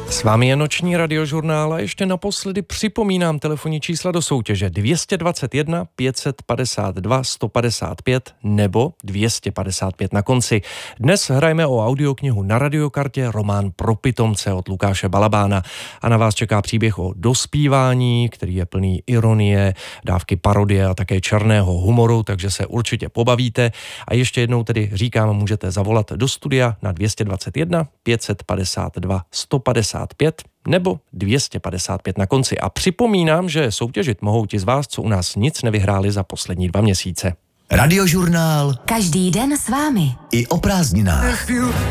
S vámi je noční radiožurnál a ještě naposledy připomínám telefonní čísla do soutěže 221 552 155 nebo 255 na konci. Dnes hrajeme o audioknihu na radiokartě Román pro pitomce od Lukáše Balabána a na vás čeká příběh o dospívání, který je plný ironie, dávky parodie a také černého humoru, takže se určitě pobavíte. A ještě jednou tedy říkám, můžete zavolat do studia na 221 552 155 nebo 255 na konci. A připomínám, že soutěžit mohou ti z vás, co u nás nic nevyhráli za poslední 2 měsíce. Radiožurnál. Každý den s vámi. I o prázdninách.